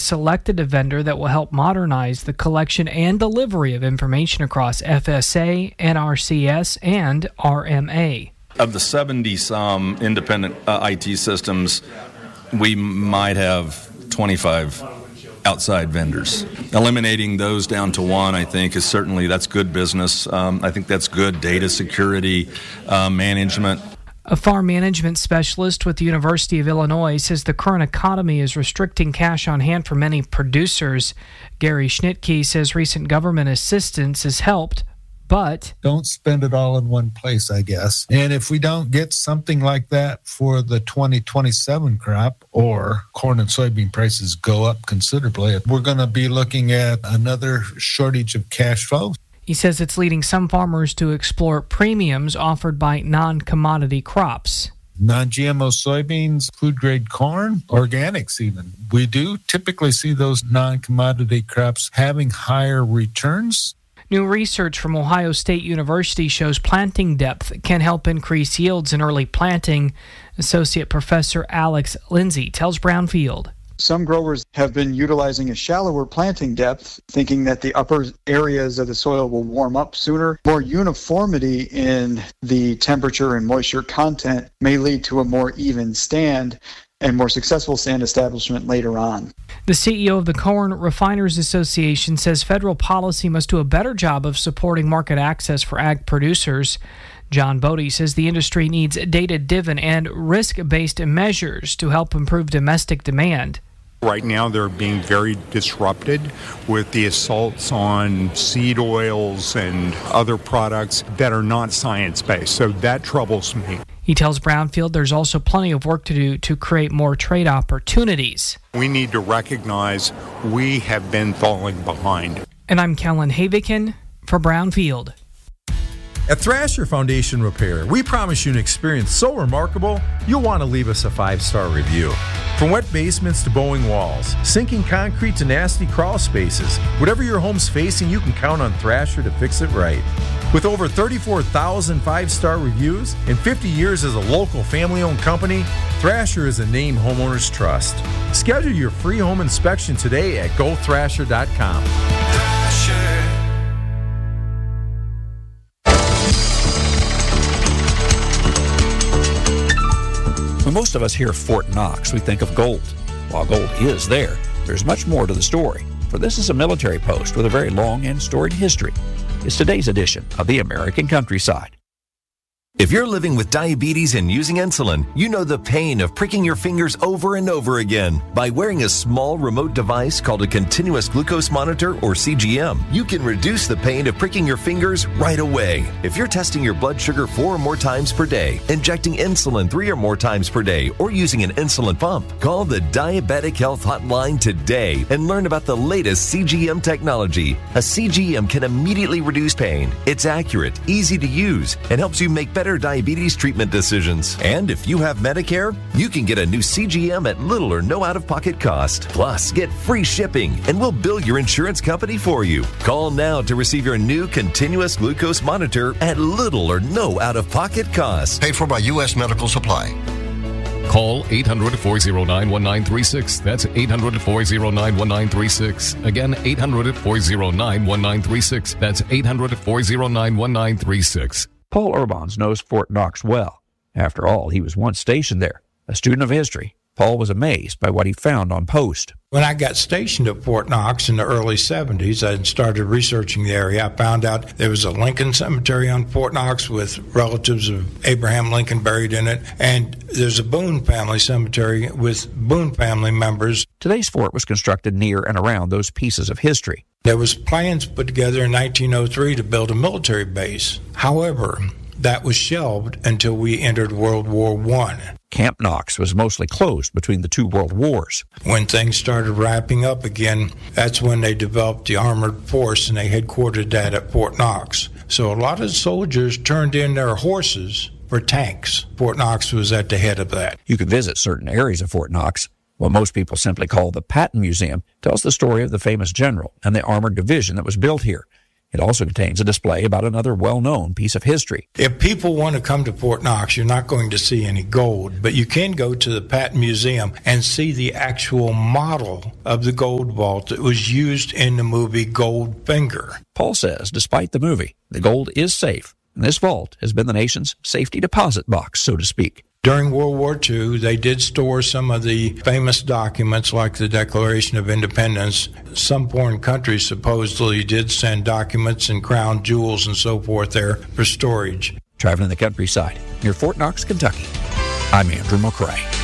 selected a vendor that will help modernize the collection and delivery of information across FSA, NRCS, and RMA. Of the 70-some independent IT systems, we might have 25 outside vendors. Eliminating those down to one, I think, that's good business. I think that's good data security management. A farm management specialist with the University of Illinois says the current economy is restricting cash on hand for many producers. Gary Schnittke says recent government assistance has helped, but don't spend it all in one place, I guess. And if we don't get something like that for the 2027 crop, or corn and soybean prices go up considerably, we're going to be looking at another shortage of cash flow. He says it's leading some farmers to explore premiums offered by non-commodity crops. Non-GMO soybeans, food-grade corn, organics even. We do typically see those non-commodity crops having higher returns. New research from Ohio State University shows planting depth can help increase yields in early planting. Associate Professor Alex Lindsay tells Brownfield. Some growers have been utilizing a shallower planting depth, thinking that the upper areas of the soil will warm up sooner. More uniformity in the temperature and moisture content may lead to a more even stand and more successful stand establishment later on. The CEO of the Corn Refiners Association says federal policy must do a better job of supporting market access for ag producers. John Bodie says the industry needs data-driven and risk-based measures to help improve domestic demand. Right now, they're being very disrupted with the assaults on seed oils and other products that are not science-based, so that troubles me. He tells Brownfield there's also plenty of work to do to create more trade opportunities. We need to recognize we have been falling behind. And I'm Kellen Havikin for Brownfield. At Thrasher Foundation Repair, we promise you an experience so remarkable, you'll want to leave us a 5-star review. From wet basements to bowing walls, sinking concrete to nasty crawl spaces, whatever your home's facing, you can count on Thrasher to fix it right. With over 34,000 5-star reviews and 50 years as a local family-owned company, Thrasher is a name homeowners trust. Schedule your free home inspection today at gothrasher.com. Thrasher. When most of us hear Fort Knox, we think of gold. While gold is there, there's much more to the story, for this is a military post with a very long and storied history. It's today's edition of the American Countryside. If you're living with diabetes and using insulin, you know the pain of pricking your fingers over and over again. By wearing a small remote device called a continuous glucose monitor, or CGM, you can reduce the pain of pricking your fingers right away. If you're testing your blood sugar 4 or more times per day, injecting insulin 3 or more times per day, or using an insulin pump, call the Diabetic Health Hotline today and learn about the latest CGM technology. A CGM can immediately reduce pain. It's accurate, easy to use, and helps you make better diabetes treatment decisions. And if you have Medicare, you can get a new CGM at little or no out-of-pocket cost. Plus, get free shipping, and we'll bill your insurance company for you. Call now to receive your new continuous glucose monitor at little or no out-of-pocket cost. Paid for by U.S. Medical Supply. Call 800-409-1936. That's 800-409-1936. Again, 800-409-1936. That's 800-409-1936. Paul Urbans knows Fort Knox well. After all, he was once stationed there. A student of history, Paul was amazed by what he found on post. When I got stationed at Fort Knox in the early 70s, I started researching the area. I found out there was a Lincoln cemetery on Fort Knox with relatives of Abraham Lincoln buried in it, and there's a Boone family cemetery with Boone family members. Today's fort was constructed near and around those pieces of history. There was plans put together in 1903 to build a military base. However, that was shelved until we entered World War I. Camp Knox was mostly closed between the two world wars. When things started wrapping up again, that's when they developed the armored force, and they headquartered that at Fort Knox. So a lot of soldiers turned in their horses for tanks. Fort Knox was at the head of that. You could visit certain areas of Fort Knox. What most people simply call the Patton Museum tells the story of the famous general and the armored division that was built here. It also contains a display about another well-known piece of history. If people want to come to Fort Knox, you're not going to see any gold, but you can go to the Patton Museum and see the actual model of the gold vault that was used in the movie Goldfinger. Paul says, despite the movie, the gold is safe, and this vault has been the nation's safety deposit box, so to speak. During World War II, they did store some of the famous documents like the Declaration of Independence. Some foreign countries supposedly did send documents and crown jewels and so forth there for storage. Traveling the countryside near Fort Knox, Kentucky, I'm Andrew McCrae.